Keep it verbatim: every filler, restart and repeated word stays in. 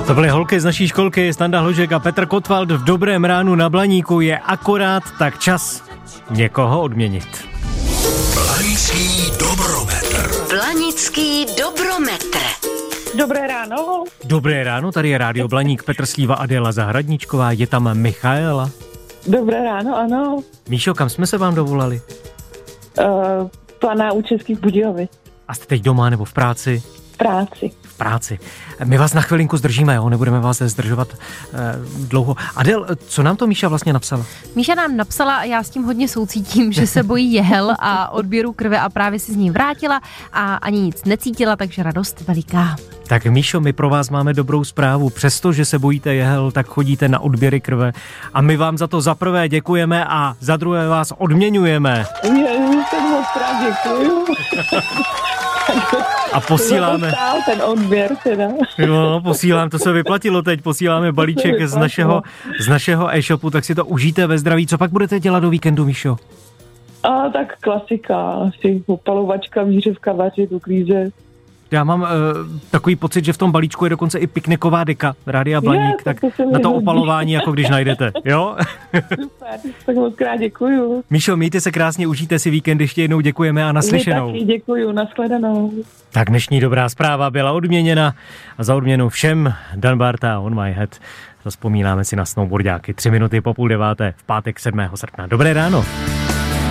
To byly holky z naší školky, Standa Hložek a Petr Kotwald v Dobrém ránu na Blaníku. Je akorát tak čas někoho odměnit. Blanický dobrometr. Blanický dobrometr. Dobré ráno. Dobré ráno, tady je Rádio Blaník, Petr Slíva, Adéla Zahradníčková, je tam Michaela. Dobré ráno, ano. Míšo, kam jsme se vám dovolali? Uh, Planá u Českých Budějovic. A jste teď doma nebo v práci? V práci. V práci. My vás na chvilinku zdržíme, jo? Nebudeme vás zdržovat eh, dlouho. Adel, co nám to Míša vlastně napsala? Míša nám napsala a já s tím hodně soucítím, že se bojí jehel a odběru krve a právě si z ní vrátila a ani nic necítila, takže radost veliká. Tak Míšo, my pro vás máme dobrou zprávu. Přestože se bojíte jehel, tak chodíte na odběry krve a my vám za to za prvé děkujeme a za druhé vás odměňujeme. Já jsem moc krát děkuju. A posíláme... ten odběr teda. No, posílám, to se vyplatilo teď, posíláme balíček z našeho, z našeho e-shopu, tak si to užijte ve zdraví. Co pak budete dělat do víkendu, Míšo? A tak klasika, asi opalovačka, výřivka, vařit, uklízet. Já mám uh, takový pocit, že v tom balíčku je dokonce i pikniková deka Rádia Blaník, je, tak, tak to na to opalování, jako když najdete, jo? Super, tak moc krát děkuju. Míšo, mějte se krásně, užijte si víkend, ještě jednou děkujeme a naslyšenou. Taky děkuju, nashledanou. Tak dnešní dobrá zpráva byla odměněna a za odměnu všem Dan Barta On My Head. Vzpomínáme si na snowboardáky. Tři minuty po půl deváté v pátek sedmého srpna. Dobré ráno.